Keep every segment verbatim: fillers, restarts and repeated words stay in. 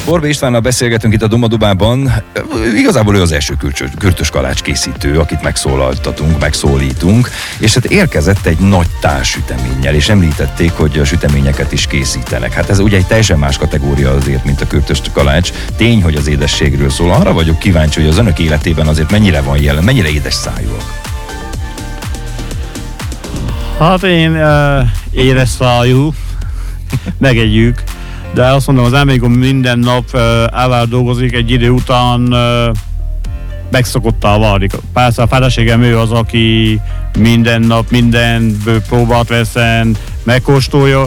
Borbély Istvánnal beszélgetünk itt a Domadubában. Igazából ő az első kürtös kalács készítő, akit megszólaltatunk, megszólítunk, és hát érkezett egy nagy tálsüteménnyel, és említették, hogy a süteményeket is készítenek. Hát ez ugye egy teljesen más kategória azért, mint a kürtös kalács. Tény, hogy az édességről szól. Arra vagyok kíváncsi, hogy az önök életében azért mennyire van jelen, mennyire édes szájúak. Hát én uh, édes szájú, megegyük, de azt mondom, az emlékom minden nap uh, elvár dolgozik, egy idő után uh, megszokottá válik. Persze a feleségem ő az, aki minden nap mindenből próbát veszen, megkóstolja,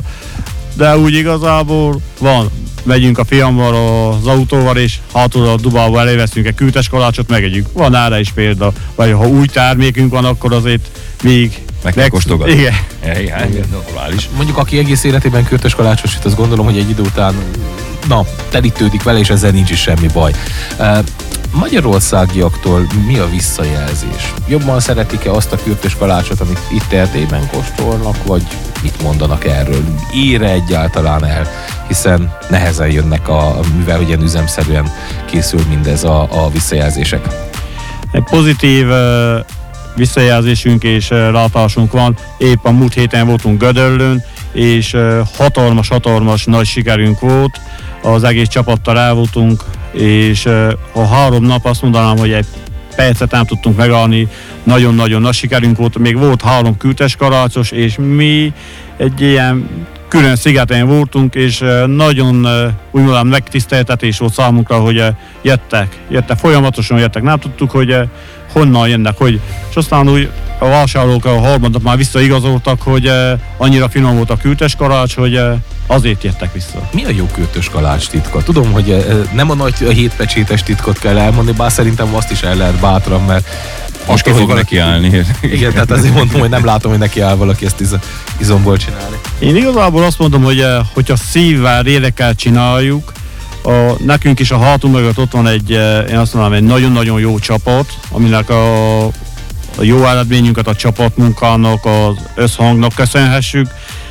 de úgy igazából van. Megyünk a fiammal az autóval, és hátul a Dubába eléveszünk egy kürtös kalácsot, megegyük. Van erre is példa. Vagy ha új termékünk van, akkor azért még meg kell kóstolgatni. Igen. Igen, normális. Mondjuk aki egész életében kürtös kalácsosít, azt gondolom, hogy egy idő után na, telítődik vele, és ezzel nincs is semmi baj. Uh, Magyarországiaktól mi a visszajelzés? Jobban szeretik-e azt a kürtös kalácsot, amit itt Erdélyben kóstolnak, vagy mit mondanak erről? Ér egyáltalán el? Hiszen nehezen jönnek, a, mivel hogy ilyen üzemszerűen készül mindez a, a visszajelzések. Egy pozitív uh, visszajelzésünk és uh, látásunk van. Épp a múlt héten voltunk Gödöllőn, és uh, hatalmas, hatalmas nagy sikerünk volt. Az egész csapattal el voltunk, és uh, a három nap azt mondanám, hogy egy percet nem tudtunk megállni. Nagyon-nagyon nagy sikerünk volt. Még volt három kürtös kalácsos, és mi egy ilyen külön szigeten voltunk, és nagyon úgy mondom megtiszteltetés volt számunkra, hogy jöttek, jöttek, folyamatosan jöttek, nem tudtuk, hogy honnan jönnek, hogy, és aztán úgy a vásárlók a harmadnap már visszaigazoltak, hogy annyira finom volt a kürtös kalács, hogy azért jöttek vissza. Mi a jó kürtös kalács titka? Tudom, hogy nem a nagy a hétpecsétes titkot kell elmondani, bár szerintem azt is el lehet bátran, mert most ki fog neki állni. Igen, tehát azért mondom, hogy nem látom, hogy neki áll valaki ezt iz- izomból csinálni. Én igazából azt mondom, hogy hogyha szívvel, lélekkel csináljuk, a, nekünk is a hátunk mögött ott van egy, én azt mondom, egy nagyon-nagyon jó csapat, aminek a, a jó eredményünket a csapatmunkának, az összhangnak köszönhessük.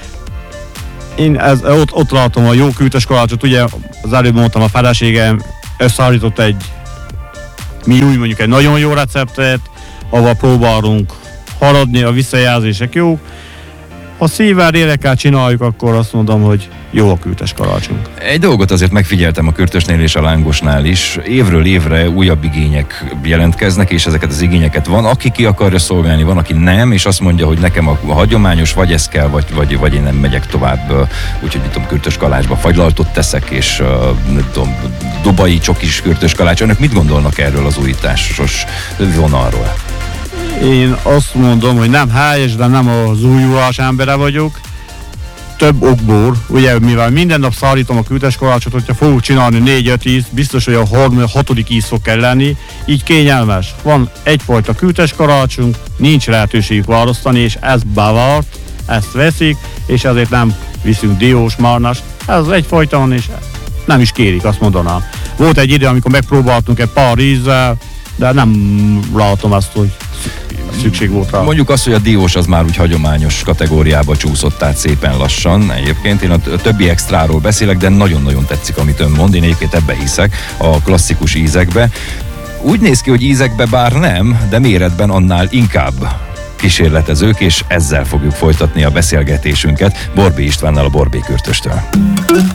Én ez, ott, ott látom a jó kürtös kalácsot, ugye az előbb mondtam, a feleségem összeállított egy, mi úgy mondjuk egy nagyon jó receptet, ahol próbálunk haladni, a visszajelzések jó. Ha szívvel, lélekkel csináljuk, akkor azt mondom, hogy jó a kürtös kalácsunk. Egy dolgot azért megfigyeltem a kürtösnél és a lángosnál is. Évről évre újabb igények jelentkeznek, és ezeket az igényeket van, aki ki akarja szolgálni, van, aki nem, és azt mondja, hogy nekem a, a hagyományos, vagy ez kell, vagy, vagy, vagy én nem megyek tovább, úgyhogy mit tudom, kürtös kalácsba fagylaltot teszek, és nem tudom, dubai csokis kürtös kalács. Önök mit gondolnak erről az újításos vonalról? Én azt mondom, hogy nem helyes, de nem az újulás embere vagyok. Több okból, ugye mivel minden nap szállítom a kürtös kalácsot, hogyha fogok csinálni négy-öt íz, biztos, hogy a harmadik, hatodik íz fog kell lenni, így kényelmes. Van egyfajta kürtös kalácsunk, nincs lehetőségük választani, és ez bevált, ezt veszik, és ezért nem viszünk diós, márnás. Ez egyfajta van, és nem is kérik, azt mondanám. Volt egy idő, amikor megpróbáltunk egy pár ízzel, de nem látom azt, hogy szükség volt rá. Mondjuk azt, hogy a diós az már úgy hagyományos kategóriába csúszott át szépen lassan. Egyébként én a többi extráról beszélek, de nagyon-nagyon tetszik, amit ön mond. Én egyébként ebbe hiszek, a klasszikus ízekbe. Úgy néz ki, hogy ízekbe bár nem, de méretben annál inkább kísérletezők, és ezzel fogjuk folytatni a beszélgetésünket Borbély Istvánnal, a Borbély Kürtöstől.